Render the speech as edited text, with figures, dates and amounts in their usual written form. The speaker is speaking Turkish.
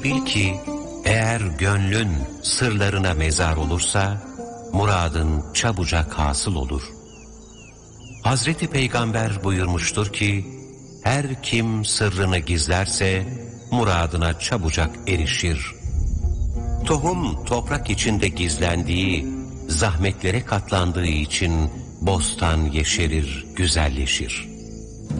bil ki eğer gönlün sırlarına mezar olursa muradın çabucak hasıl olur. Hazreti Peygamber buyurmuştur ki her kim sırrını gizlerse muradına çabucak erişir. Tohum toprak içinde gizlendiği, zahmetlere katlandığı için bostan yeşerir, güzelleşir.